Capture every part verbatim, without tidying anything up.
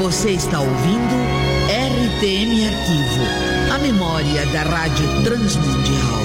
Você está ouvindo R T M Arquivo, a memória da Rádio Transmundial.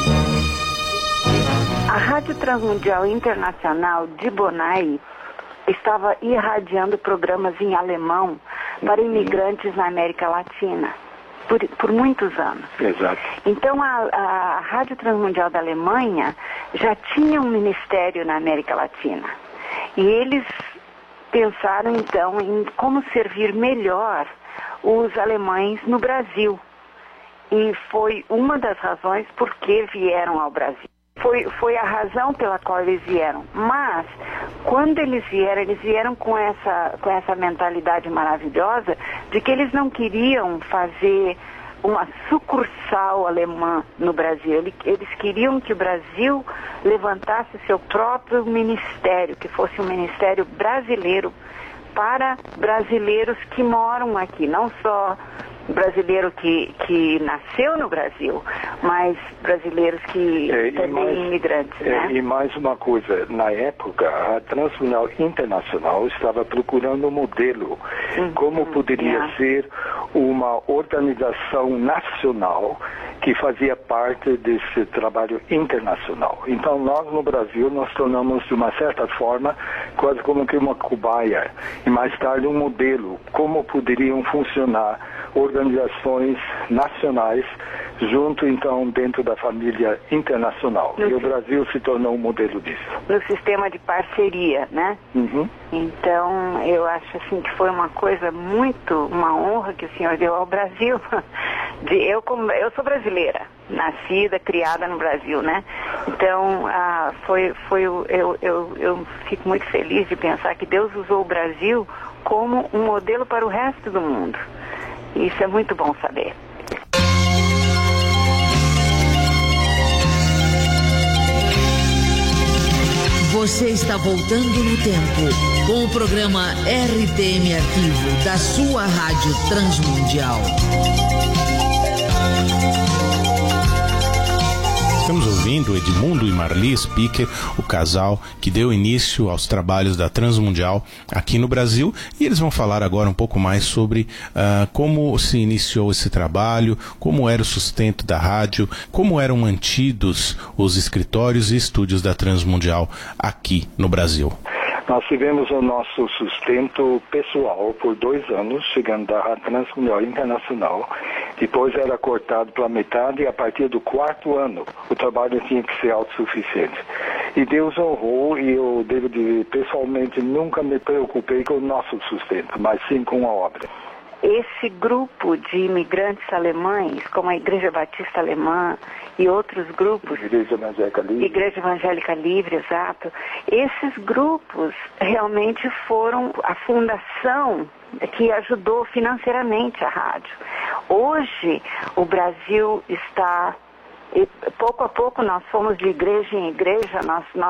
A Rádio Transmundial Internacional de Bonai estava irradiando programas em alemão para imigrantes na América Latina por, por muitos anos. Exato. Então a, a Rádio Transmundial da Alemanha já tinha um ministério na América Latina. E eles pensaram então em como servir melhor os alemães no Brasil. E foi uma das razões por que vieram ao Brasil. Foi, foi a razão pela qual eles vieram. Mas, quando eles vieram, eles vieram com essa, com essa mentalidade maravilhosa de que eles não queriam fazer uma sucursal alemã no Brasil. Eles queriam que o Brasil levantasse seu próprio ministério, que fosse um ministério brasileiro para brasileiros que moram aqui, não só brasileiro que, que nasceu no Brasil, mas brasileiros que é, também mais, imigrantes, é, né? E mais uma coisa, na época, a Transmundial Internacional estava procurando um modelo, uhum, como poderia é. ser uma organização nacional que fazia parte desse trabalho internacional. Então, nós no Brasil, nós tornamos, de uma certa forma, quase como que uma cobaia, e mais tarde um modelo, como poderiam funcionar organizações nacionais junto, então, dentro da família internacional. No e o Brasil se tornou um modelo disso. No sistema de parceria, né? Uhum. Então, eu acho assim que foi uma coisa muito, uma honra que o senhor deu ao Brasil. De, eu, como, eu sou brasileira, nascida, criada no Brasil, né? Então, ah, foi, foi, eu, eu, eu fico muito feliz de pensar que Deus usou o Brasil como um modelo para o resto do mundo. Isso é muito bom saber. Você está voltando no tempo com o programa R T M Arquivo da sua Rádio Transmundial. Estamos ouvindo Edmundo e Marli Spicker, o casal que deu início aos trabalhos da Transmundial aqui no Brasil, e eles vão falar agora um pouco mais sobre uh, como se iniciou esse trabalho, como era o sustento da rádio, como eram mantidos os escritórios e estúdios da Transmundial aqui no Brasil. Nós tivemos o nosso sustento pessoal por dois anos, chegando da Rádio Transmundial Internacional. Depois era cortado pela metade e a partir do quarto ano o trabalho tinha que ser autossuficiente. E Deus honrou, e eu devo dizer, pessoalmente nunca me preocupei com o nosso sustento, mas sim com a obra. Esse grupo de imigrantes alemães, como a Igreja Batista Alemã e outros grupos... Igreja Evangélica Livre. Igreja Evangélica Livre, exato. Esses grupos realmente foram a fundação que ajudou financeiramente a rádio. Hoje, o Brasil está... E pouco a pouco nós fomos de igreja em igreja, nós... nós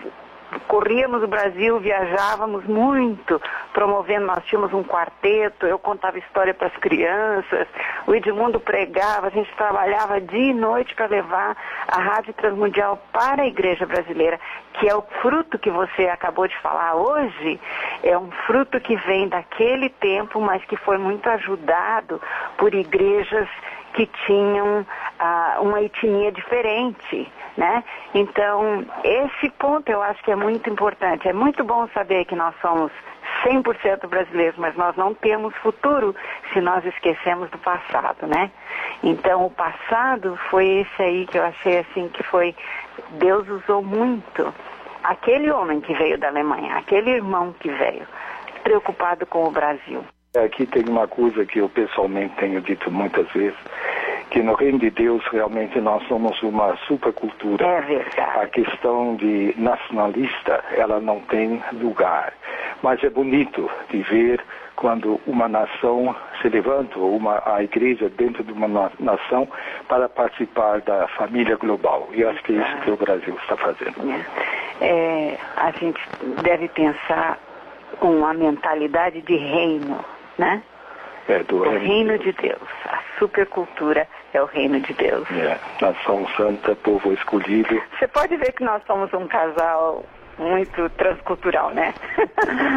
corríamos o Brasil, viajávamos muito, promovendo, nós tínhamos um quarteto, eu contava história para as crianças, o Edmundo pregava, a gente trabalhava dia e noite para levar a Rádio Transmundial para a Igreja Brasileira, que é o fruto que você acabou de falar hoje, é um fruto que vem daquele tempo, mas que foi muito ajudado por igrejas que tinham ah, uma etnia diferente, né? Então, esse ponto eu acho que é muito importante. É muito bom saber que nós somos cem por cento brasileiros, mas nós não temos futuro se nós esquecemos do passado, né? Então, o passado foi esse aí que eu achei assim que foi... Deus usou muito aquele homem que veio da Alemanha, aquele irmão que veio, preocupado com o Brasil. Aqui tem uma coisa que eu pessoalmente tenho dito muitas vezes, que no reino de Deus realmente nós somos uma supercultura. É verdade. A questão de nacionalista, ela não tem lugar. Mas é bonito de ver quando uma nação se levanta, ou uma, a igreja dentro de uma nação, para participar da família global. E acho que é isso que o Brasil está fazendo. É, a gente deve pensar com uma mentalidade de reino, né? É, do o reino, reino de Deus. A supercultura é o reino de Deus. É, nação santa, povo escolhido. Você pode ver que nós somos um casal muito transcultural, né?